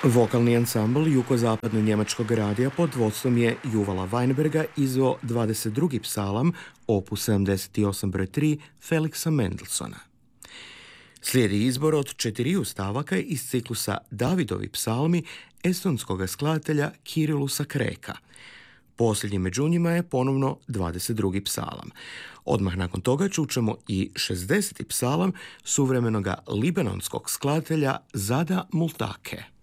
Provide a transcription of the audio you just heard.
Vokalni ansambl jugozapadno-njemačkog radija pod vodstvom je Juvala Weinberga izveo 22. psalam, opus 78 broj 3 Felixa Mendelssohna. Slijedi izbor od 4 stavaka iz ciklusa Davidovi psalmi estonskog skladatelja Kirilusa Kreka. Posljednji među njima je ponovno 22. psalam. Odmah nakon toga čućemo i 60. psalam suvremenoga libanonskog skladatelja Zada Multake.